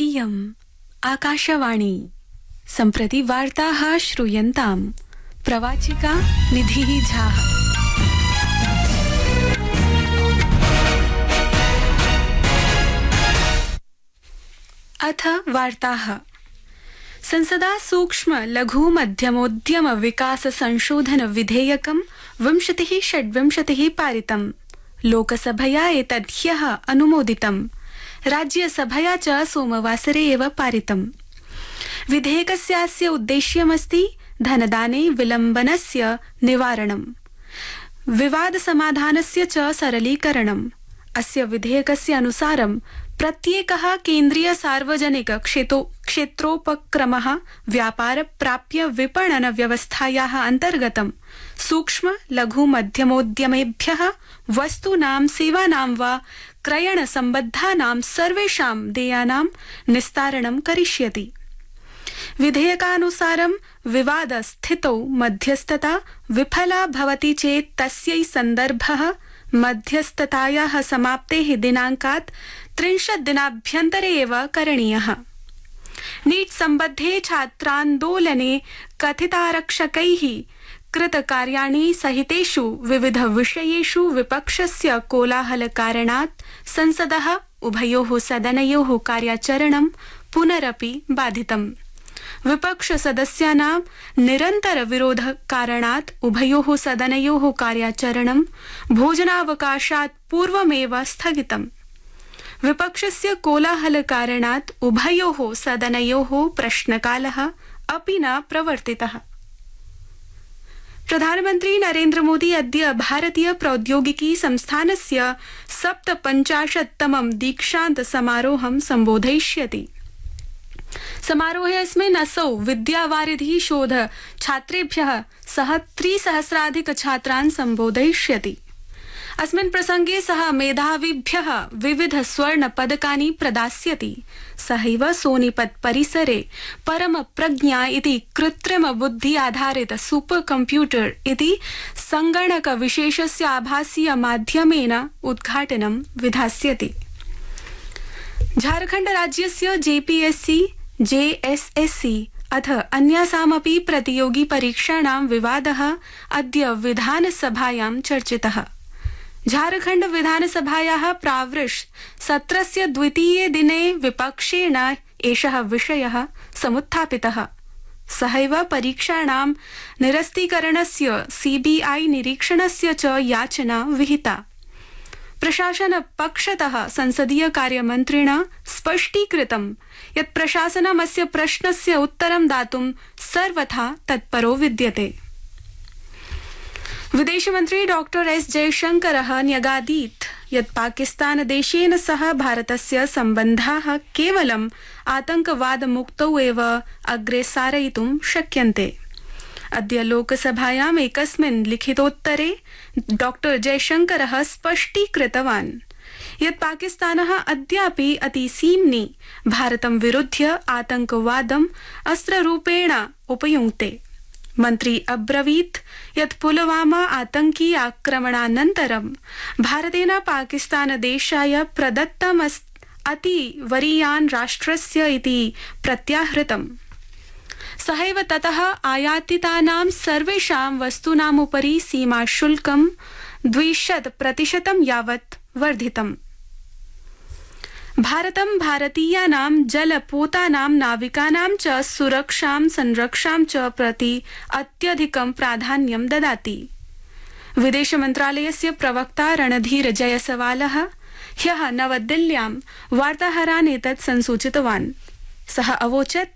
इयम् आकाशवाणी सम्प्रति वार्ताः श्रूयन्ताम् प्रवाचिका निधिः झा। अथ वार्ताः। संसदा सूक्ष्म लघु मध्यमोद्यम विकास संशोधन विधेयकं 2026 पारितम्। लोकसभया एतद् ह्यः अनुमोदितम्। राज्यसभया च सोमवासरे एव पारितम्। विधेयकस्यास्य उद्देश्यमस्ति धनदाने विलम्बनस्य निवारणम्, विवाद समाधानस्य च सरलीकरणम्। अस्य विधेयकस्य अनुसारं प्रत्येकः केन्द्रीय सार्वजनिक क्षेत्रोपक्रमः व्यापार प्राप्य विपणन व्यवस्थायाः अन्तर्गतं सूक्ष्म लघु मध्यमोद्यमेभ्यः वस्तूनां सेवानां वा क्रयण सम्बद्धानां सर्वेषां देयानां निस्तारणं करिष्यति। विधेयकानुसारं विवाद स्थितौ मध्यस्थता विफला भवति चेत् तस्यै सन्दर्भः मध्यस्थतायाः समाप्तेः दिनाङ्कात् 30 दिनाभ्यन्तरे एव करणीयः। नीट् सम्बद्धे छात्रान्दोलने कथितारक्षकैः कृतकार्याणि सहितेषु विविध विषयेषु विपक्षस्य कोलाहलकारणात् संसदः उभयोः सदनयोः कार्याचरणं पुनरपि बाधितम्। विपक्षसदस्यानां निरन्तर विरोधकारणात् उभयोः सदनयोः कार्याचरणं भोजनावकाशात् पूर्वमेव स्थगितम्। विपक्षस्य कोलाहलकारणात् उभयोः सदनयोः प्रश्नकालः अपि न प्रवर्तितः। प्रधानमन्त्री नरेन्द्र मोदी अद्य भारतीय प्रौद्योगिकी संस्थानस्य 57तमं दीक्षान्त समारोहं सम्बोधयिष्यति। समारोहेऽस्मिन् असौ विद्यावारिधि शोध छात्रेभ्यः सह 3,000 छात्रान् सम्बोधयिष्यति। अस्मिन् प्रसंगे सः मेधाविभ्यः विविध स्वर्ण पदकानि प्रदास्यति। सहैव सोनीपत परिसरे परम प्रज्ञा इति कृत्रिम बुद्धि आधारित सुपर कंप्यूटर इति संगणक विशेषस्य आभासीय माध्यमेन उद्घाटनं विधास्यति। झारखण्ड राज्यस्य जेपीएससी जेएसएससी अथ अन्यासामपि प्रतियोगी परीक्षाणां विवादः अद्य विधानसभायां चर्चितः। झारखण्ड विधानसभायाः प्रावृष् सत्रस्य द्वितीये दिने विपक्षेण एषः विषयः समुत्थापितः। सहैव परीक्षाणां निरस्तीकरणस्य सीबीआई निरीक्षणस्य च याचना विहिता। प्रशासन पक्षतः संसदीय कार्यमन्त्रिणा स्पष्टीकृतं यत् प्रशासनम् अस्य प्रश्नस्य उत्तरं दातुं सर्वथा तत्परो विद्यते। विदेशमन्त्री डॉक्टर एस जयशंकरः न्यगादीत् यत् पाकिस्तानदेशेन सह भारतस्य सम्बन्धाः केवलम् आतंकवादमुक्तौ एव अग्रे सारयितुं शक्यन्ते। अद्य लोकसभायाम् एकस्मिन् लिखितोत्तरे डॉक्टर जयशंकरः स्पष्टीकृतवान् यत् पाकिस्तानः अद्यापि अतिसीम्नि भारतं विरुध्य आतंकवादम् अस्त्ररूपेण उपयुङ्क्ते। मन्त्री अब्रवीत् यत् पुलवामा आतंकी आक्रमणानन्तरं भारतेन पाकिस्तानदेशाय प्रदत्तम् अतिवरीयान् राष्ट्रस्य इति प्रत्याहृतम्। सहैव ततः आयातितानां सर्वेषां वस्तूनामुपरि सीमाशुल्कं 200% यावत् वर्धितम्। भारतं भारतीयानां जलपोतानां नाविकानां च सुरक्षां संरक्षां च प्रति अत्यधिकं प्राधान्यं ददाति। विदेशमन्त्रालयस्य प्रवक्ता रणधीर जयसवालः ह्यः नवदिल्ल्यां वार्ताहरान् एतत् संसूचितवान्। सः अवोचत्